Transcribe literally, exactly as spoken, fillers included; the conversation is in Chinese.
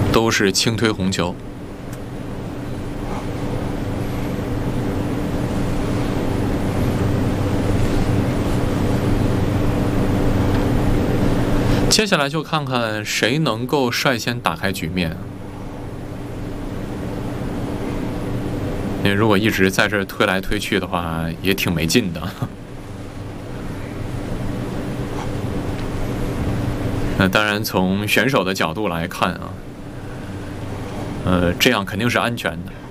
都是轻推红球。接下来就看看谁能够率先打开局面。因为如果一直在这推来推去的话，也挺没劲的。那当然，从选手的角度来看啊，呃，这样肯定是安全的。